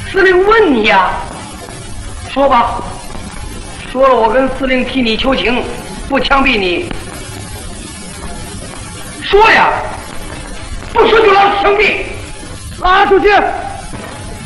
司令问你呀，说吧，说了我跟司令替你求情，不枪毙你。说呀，不说就让枪毙，拉出去。